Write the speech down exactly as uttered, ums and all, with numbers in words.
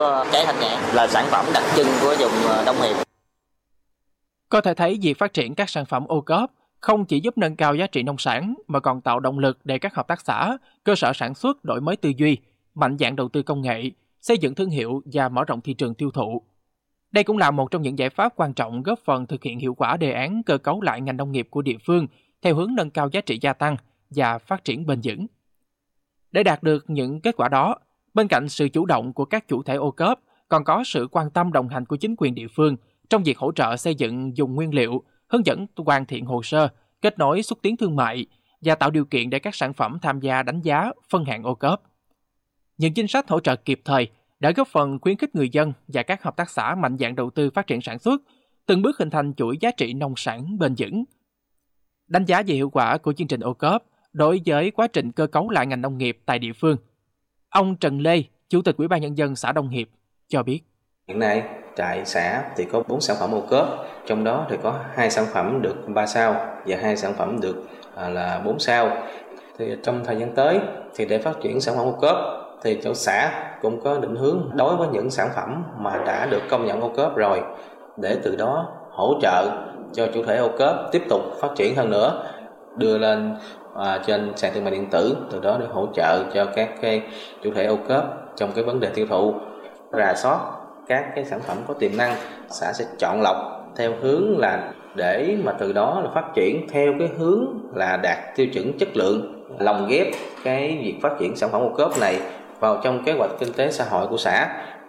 Trái thanh nhãn là sản phẩm đặc trưng của vùng Đông Hiệp. Có thể thấy việc phát triển các sản phẩm ô cốp không chỉ giúp nâng cao giá trị nông sản mà còn tạo động lực để các hợp tác xã, cơ sở sản xuất đổi mới tư duy, mạnh dạn đầu tư công nghệ, xây dựng thương hiệu và mở rộng thị trường tiêu thụ. Đây cũng là một trong những giải pháp quan trọng góp phần thực hiện hiệu quả đề án cơ cấu lại ngành nông nghiệp của địa phương theo hướng nâng cao giá trị gia tăng và phát triển bền vững. Để đạt được những kết quả đó, bên cạnh sự chủ động của các chủ thể ô cốp, còn có sự quan tâm đồng hành của chính quyền địa phương trong việc hỗ trợ xây dựng vùng nguyên liệu, hướng dẫn hoàn thiện hồ sơ, kết nối xúc tiến thương mại và tạo điều kiện để các sản phẩm tham gia đánh giá phân hạng ô cốp. Những chính sách hỗ trợ kịp thời đã góp phần khuyến khích người dân và các hợp tác xã mạnh dạn đầu tư phát triển sản xuất, từng bước hình thành chuỗi giá trị nông sản bền vững. Đánh giá về hiệu quả của chương trình ô cốp đối với quá trình cơ cấu lại ngành nông nghiệp tại địa phương, ông Trần Lê, Chủ tịch Ủy ban Nhân dân xã Đông Hiệp, cho biết. Hiện nay, tại xã thì có bốn sản phẩm ô cốp, trong đó thì có hai sản phẩm được ba sao và hai sản phẩm được à, là bốn sao. Thì trong thời gian tới, thì để phát triển sản phẩm ô cốp, thì chỗ xã cũng có định hướng đối với những sản phẩm mà đã được công nhận ô cốp rồi, để từ đó hỗ trợ cho chủ thể ô cốp tiếp tục phát triển hơn nữa, đưa lên à, trên sàn thương mại điện tử, từ đó để hỗ trợ cho các cái chủ thể ô cốp trong cái vấn đề tiêu thụ, rà soát các cái sản phẩm có tiềm năng. Xã sẽ chọn lọc theo hướng là để mà từ đó là phát triển theo cái hướng là đạt tiêu chuẩn chất lượng, lồng ghép cái việc phát triển sản phẩm ô cốp này vào trong kế hoạch kinh tế xã hội của xã